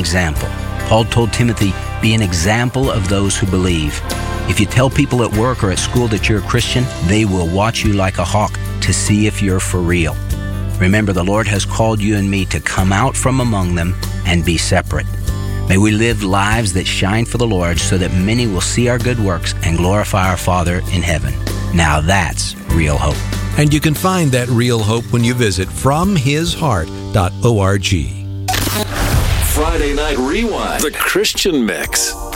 example. Paul told Timothy, be an example of those who believe. If you tell people at work or at school that you're a Christian, they will watch you like a hawk to see if you're for real. Remember, the Lord has called you and me to come out from among them and be separate. May we live lives that shine for the Lord so that many will see our good works and glorify our Father in heaven. Now that's real hope. And you can find that real hope when you visit FromHisHeart.org. Friday Night Rewind, the Christian Mix.